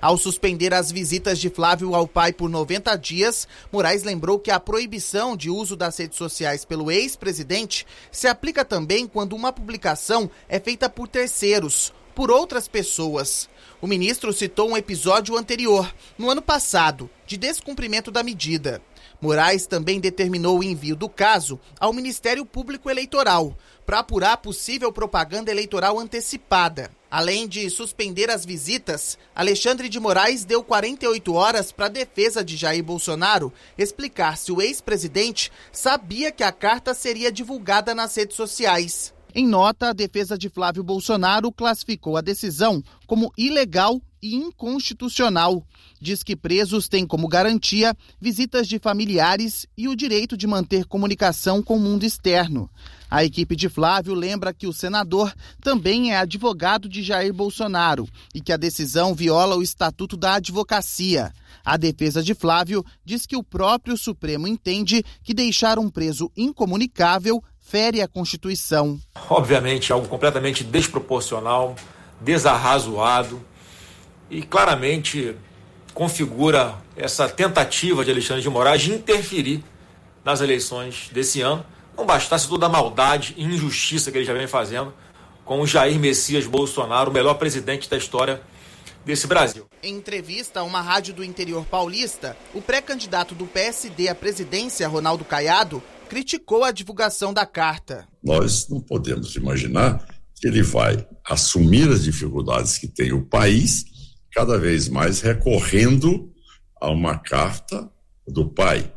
Ao suspender as visitas de Flávio ao pai por 90 dias, Moraes lembrou que a proibição de uso das redes sociais pelo ex-presidente se aplica também quando uma publicação é feita por terceiros, por outras pessoas. O ministro citou um episódio anterior, no ano passado, de descumprimento da medida. Moraes também determinou o envio do caso ao Ministério Público Eleitoral para apurar possível propaganda eleitoral antecipada. Além de suspender as visitas, Alexandre de Moraes deu 48 horas para a defesa de Jair Bolsonaro explicar se o ex-presidente sabia que a carta seria divulgada nas redes sociais. Em nota, a defesa de Flávio Bolsonaro classificou a decisão como ilegal e inconstitucional. Diz que presos têm como garantia visitas de familiares e o direito de manter comunicação com o mundo externo. A equipe de Flávio lembra que o senador também é advogado de Jair Bolsonaro e que a decisão viola o Estatuto da Advocacia. A defesa de Flávio diz que o próprio Supremo entende que deixar um preso incomunicável fere a Constituição. Obviamente, algo completamente desproporcional, desarrazoado e claramente configura essa tentativa de Alexandre de Moraes de interferir nas eleições desse ano. Não bastasse toda a maldade e injustiça que ele já vem fazendo com o Jair Messias Bolsonaro, o melhor presidente da história desse Brasil. Em entrevista a uma rádio do interior paulista, o pré-candidato do PSD à presidência, Ronaldo Caiado, criticou a divulgação da carta. Nós não podemos imaginar que ele vai assumir as dificuldades que tem o país, cada vez mais recorrendo a uma carta do pai,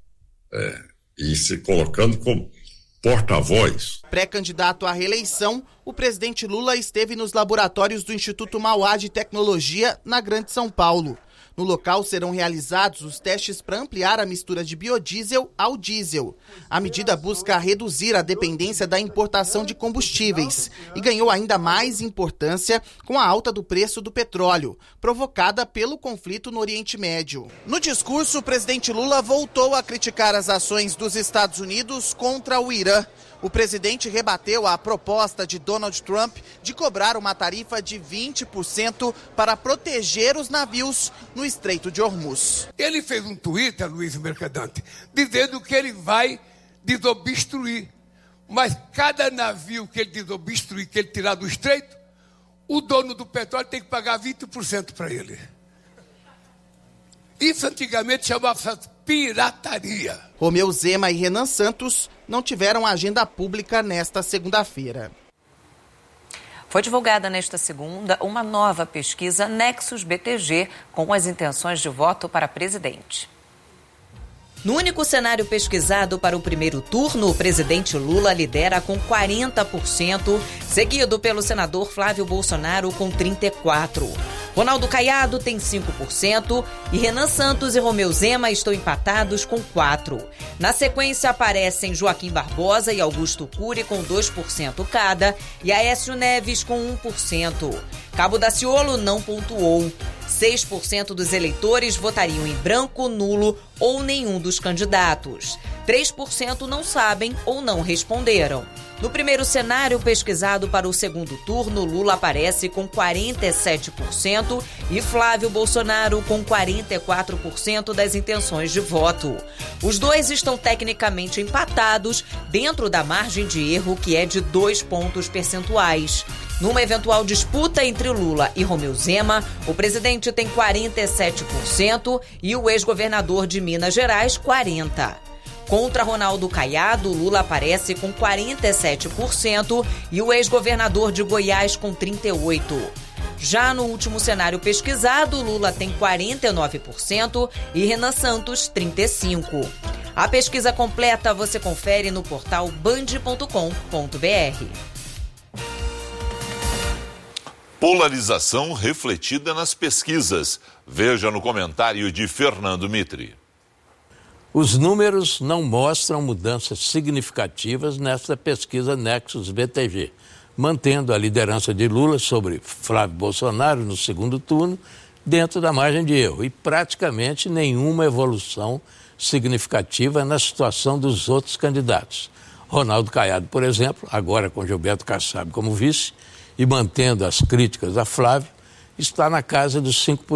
e se colocando como porta-voz. Pré-candidato à reeleição, o presidente Lula esteve nos laboratórios do Instituto Mauá de Tecnologia, na Grande São Paulo. No local serão realizados os testes para ampliar a mistura de biodiesel ao diesel. A medida busca reduzir a dependência da importação de combustíveis e ganhou ainda mais importância com a alta do preço do petróleo, provocada pelo conflito no Oriente Médio. No discurso, o presidente Lula voltou a criticar as ações dos Estados Unidos contra o Irã. O presidente rebateu a proposta de Donald Trump de cobrar uma tarifa de 20% para proteger os navios no Estreito de Hormuz. Ele fez um Twitter, Luiz Mercadante, dizendo que ele vai desobstruir. Mas cada navio que ele desobstruir, que ele tirar do Estreito, o dono do petróleo tem que pagar 20% para ele. Isso antigamente chamava pirataria. Romeu Zema e Renan Santos não tiveram agenda pública nesta segunda-feira. Foi divulgada nesta segunda uma nova pesquisa Nexus BTG com as intenções de voto para presidente. No único cenário pesquisado para o primeiro turno, o presidente Lula lidera com 40%, seguido pelo senador Flávio Bolsonaro com 34%. Ronaldo Caiado tem 5% e Renan Santos e Romeu Zema estão empatados com 4%. Na sequência aparecem Joaquim Barbosa e Augusto Cury com 2% cada e Aécio Neves com 1%. Cabo Daciolo não pontuou. 6% dos eleitores votariam em branco, nulo ou nenhum dos candidatos. 3% não sabem ou não responderam. No primeiro cenário pesquisado para o segundo turno, Lula aparece com 47% e Flávio Bolsonaro com 44% das intenções de voto. Os dois estão tecnicamente empatados dentro da margem de erro, que é de 2 pontos percentuais. Numa eventual disputa entre Lula e Romeu Zema, o presidente tem 47% e o ex-governador de Minas Gerais, 40%. Contra Ronaldo Caiado, Lula aparece com 47% e o ex-governador de Goiás com 38%. Já no último cenário pesquisado, Lula tem 49% e Renan Santos 35%. A pesquisa completa você confere no portal band.com.br. Polarização refletida nas pesquisas. Veja no comentário de Fernando Mitri. Os números não mostram mudanças significativas nesta pesquisa Nexus BTG, mantendo a liderança de Lula sobre Flávio Bolsonaro no segundo turno dentro da margem de erro e praticamente nenhuma evolução significativa na situação dos outros candidatos. Ronaldo Caiado, por exemplo, agora com Gilberto Kassab como vice e mantendo as críticas a Flávio, está na casa dos 5%.